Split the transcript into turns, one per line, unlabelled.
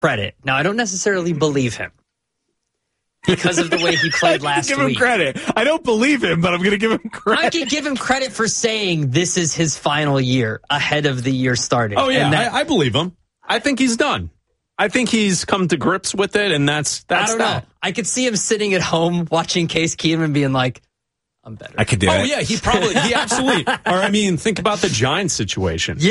credit. Now, I don't necessarily believe him because of the way he played last week.
Give him credit. I don't believe him, but I'm going to give him credit.
I could give him credit for saying this is his final year ahead of the year starting.
Oh, yeah, I believe him. I think he's done. I think he's come to grips with it, and that's
I don't know. I could see him sitting at home watching Case Keenum being like, I'm better.
I could do it.
Oh, yeah, he absolutely. Or, I mean, think about the Giants situation.
Yeah.